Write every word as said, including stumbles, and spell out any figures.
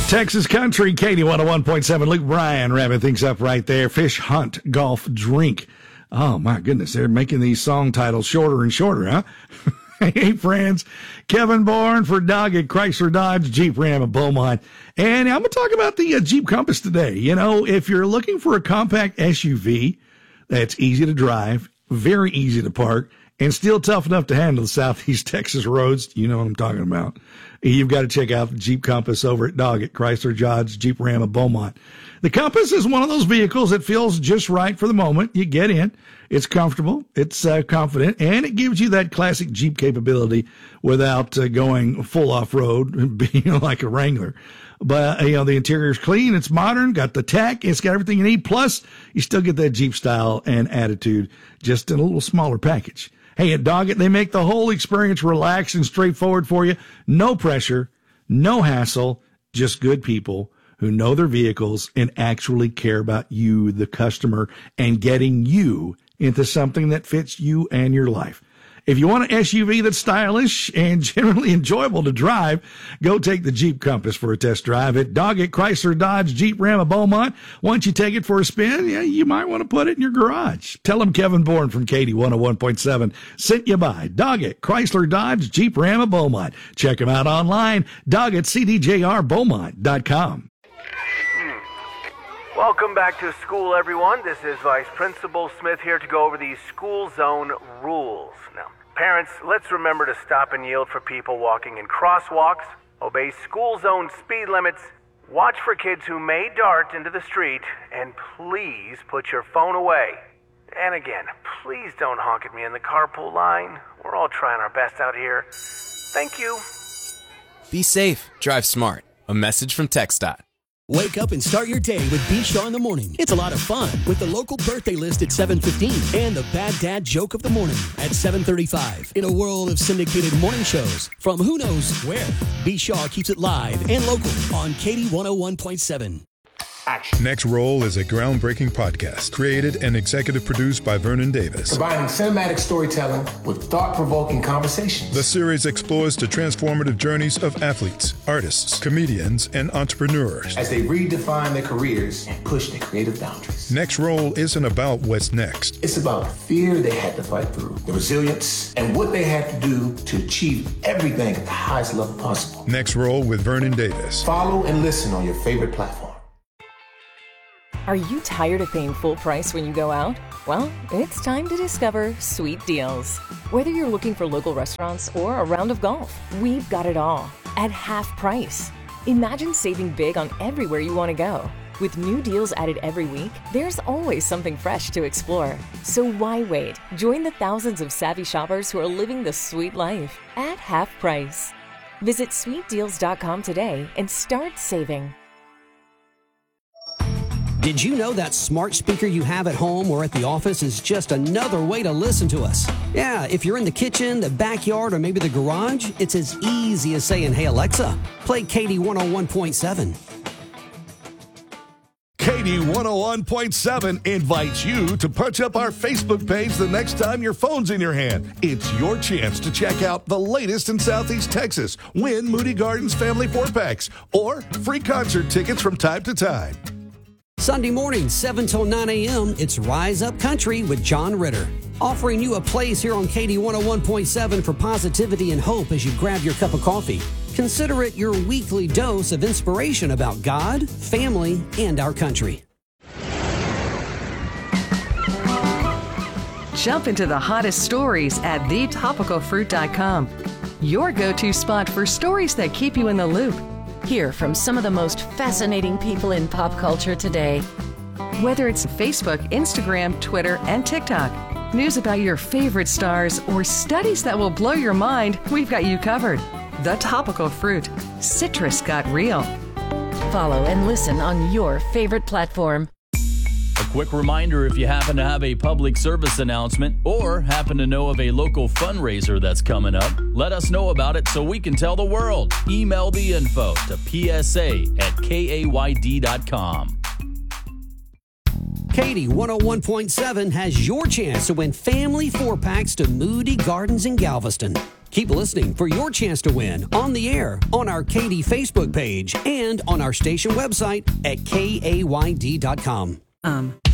Texas Country, Katie one oh one point seven. Luke Bryan wrapping things up right there. Fish, hunt, golf, drink. Oh, my goodness. They're making these song titles shorter and shorter, huh? Hey, friends. Kevin Bourne for Doggett, Chrysler Dodge, Jeep Ram, and Beaumont. And I'm going to talk about the uh, Jeep Compass today. You know, if you're looking for a compact S U V that's easy to drive, very easy to park, and still tough enough to handle the Southeast Texas roads, you know what I'm talking about. You've got to check out the Jeep Compass over at Doggett, Chrysler, Dodge, Jeep Ram, and Beaumont. The Compass is one of those vehicles that feels just right for the moment. You get in, it's comfortable, it's uh, confident, and it gives you that classic Jeep capability without uh, going full off-road and being like a Wrangler. But, you know, the interior's clean, it's modern, got the tech, it's got everything you need. Plus, you still get that Jeep style and attitude just in a little smaller package. Hey, at Doggett, they make the whole experience relaxed and straightforward for you. No pressure, no hassle, just good people who know their vehicles and actually care about you, the customer, and getting you into something that fits you and your life. If you want an S U V that's stylish and generally enjoyable to drive, go take the Jeep Compass for a test drive at Doggett, Chrysler, Dodge, Jeep, Ram, and Beaumont. Once you take it for a spin, yeah, you might want to put it in your garage. Tell them Kevin Bourne from Katie one oh one point seven sent you by Doggett, Chrysler, Dodge, Jeep, Ram, and Beaumont. Check them out online, doggett c d j r beaumont dot com. Welcome back to school, everyone. This is Vice Principal Smith here to go over these school zone rules. Now, parents, let's remember to stop and yield for people walking in crosswalks, obey school zone speed limits, watch for kids who may dart into the street, and please put your phone away. And again, please don't honk at me in the carpool line. We're all trying our best out here. Thank you. Be safe. Drive smart. A message from TxDOT. Wake up and start your day with B-Shaw in the morning. It's a lot of fun with the local birthday list at seven fifteen and the Bad Dad joke of the morning at seven thirty-five. In a world of syndicated morning shows from who knows where, B-Shaw keeps it live and local on Katie one oh one point seven. Action. Next Roll is a groundbreaking podcast created and executive produced by Vernon Davis. Combining cinematic storytelling with thought-provoking conversations. The series explores the transformative journeys of athletes, artists, comedians, and entrepreneurs as they redefine their careers and push their creative boundaries. Next Roll isn't about what's next. It's about the fear they had to fight through, the resilience, and what they had to do to achieve everything at the highest level possible. Next Roll with Vernon Davis. Follow and listen on your favorite platform. Are you tired of paying full price when you go out? Well, it's time to discover Sweet Deals. Whether you're looking for local restaurants or a round of golf, we've got it all at half price. Imagine saving big on everywhere you want to go. With new deals added every week, there's always something fresh to explore. So why wait? Join the thousands of savvy shoppers who are living the sweet life at half price. Visit sweet deals dot com today and start saving. Did you know that smart speaker you have at home or at the office is just another way to listen to us? Yeah, if you're in the kitchen, the backyard, or maybe the garage, it's as easy as saying, "Hey Alexa, play Katie one oh one point seven. Katie one oh one point seven invites you to punch up our Facebook page the next time your phone's in your hand. It's your chance to check out the latest in Southeast Texas, win Moody Gardens family four-packs, or free concert tickets from time to time. Sunday morning, seven till nine a.m., it's Rise Up Country with John Ritter, offering you a place here on Katie one oh one point seven for positivity and hope as you grab your cup of coffee. Consider it your weekly dose of inspiration about God, family, and our country. Jump into the hottest stories at the topical fruit dot com, your go-to spot for stories that keep you in the loop. Hear from some of the most fascinating people in pop culture today. Whether it's Facebook, Instagram, Twitter, and TikTok, news about your favorite stars, or studies that will blow your mind, we've got you covered. The Topical Fruit. Citrus got real. Follow and listen on your favorite platform. A quick reminder, if you happen to have a public service announcement or happen to know of a local fundraiser that's coming up, let us know about it so we can tell the world. Email the info to p s a at k a y d dot com. Katie one oh one point seven has your chance to win family four-packs to Moody Gardens in Galveston. Keep listening for your chance to win on the air, on our Katy Facebook page, and on our station website at K A Y D dot com. Um.